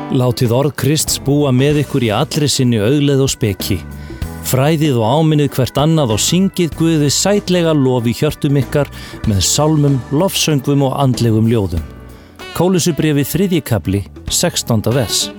Látið orð Krists búa með ykkur í allri sinni augleð og speki. Fræðið og áminnið hvert annað og syngið Guði sætlega lof í hjörtum ykkar með sálmum, lofsöngvum og andlegum ljóðum. Kólusubréfið 3. kafli, 16. vers.